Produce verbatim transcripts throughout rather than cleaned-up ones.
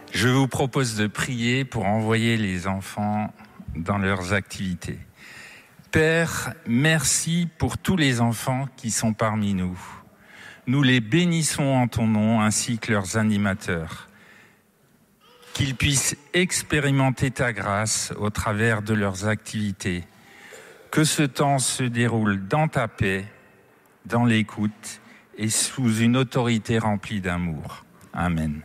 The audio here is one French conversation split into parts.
Je vous propose de prier pour envoyer les enfants dans leurs activités. Père, merci pour tous les enfants qui sont parmi nous. Nous les bénissons en ton nom ainsi que leurs animateurs. Qu'ils puissent expérimenter ta grâce au travers de leurs activités. Que ce temps se déroule dans ta paix, dans l'écoute et sous une autorité remplie d'amour. Amen.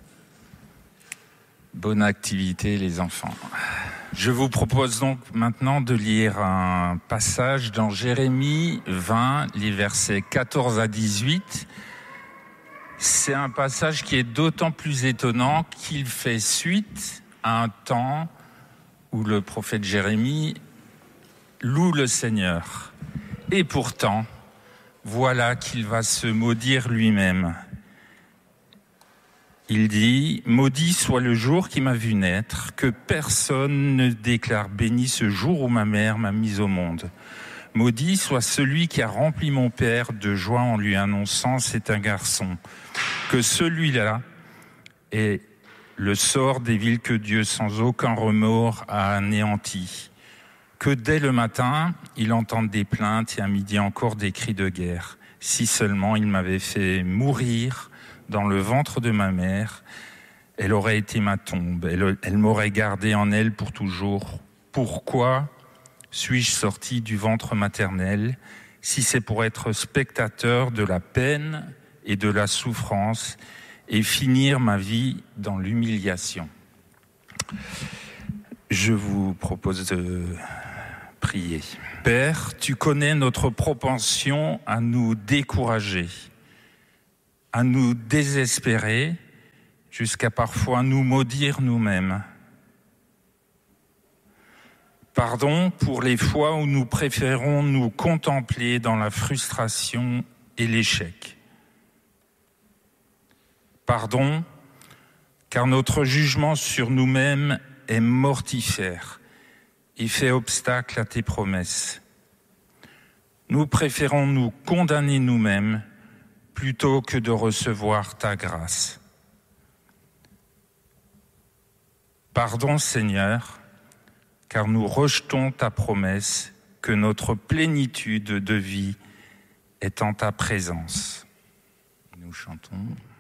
Bonne activité les enfants. Je vous propose donc maintenant de lire un passage dans Jérémie vingt, les versets quatorze à dix-huit. C'est un passage qui est d'autant plus étonnant qu'il fait suite à un temps où le prophète Jérémie loue le Seigneur. Et pourtant, voilà qu'il va se maudire lui-même. Il dit « Maudit soit le jour qui m'a vu naître, que personne ne déclare béni ce jour où ma mère m'a mis au monde. Maudit soit celui qui a rempli mon père de joie en lui annonçant « C'est un garçon ». Que celui-là est le sort des villes que Dieu, sans aucun remords, a anéanti. Que dès le matin, il entende des plaintes et à midi encore des cris de guerre. Si seulement il m'avait fait mourir dans le ventre de ma mère, elle aurait été ma tombe, elle, elle m'aurait gardé en elle pour toujours. Pourquoi suis-je sorti du ventre maternel, si c'est pour être spectateur de la peine et de la souffrance et finir ma vie dans l'humiliation? Je vous propose de prier. Père, tu connais notre propension à nous décourager, à nous désespérer, jusqu'à parfois nous maudire nous-mêmes. Pardon pour les fois où nous préférons nous contempler dans la frustration et l'échec. Pardon, car notre jugement sur nous-mêmes est mortifère et fait obstacle à tes promesses. Nous préférons nous condamner nous-mêmes plutôt que de recevoir ta grâce. Pardon, Seigneur, car nous rejetons ta promesse que notre plénitude de vie est en ta présence. Nous chantons.